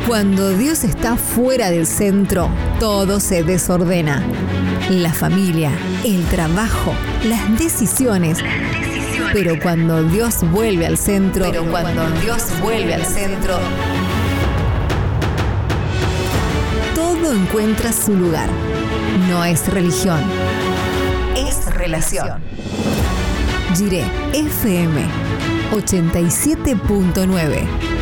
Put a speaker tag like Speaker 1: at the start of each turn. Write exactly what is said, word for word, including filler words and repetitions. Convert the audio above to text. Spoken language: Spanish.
Speaker 1: Cuando Dios está fuera del centro, todo se desordena. La familia, el trabajo, las decisiones. Las decisiones. Pero cuando Dios vuelve al centro, pero cuando Dios vuelve al centro, todo encuentra su lugar. No es religión, es relación. Jiré F M ochenta y siete punto nueve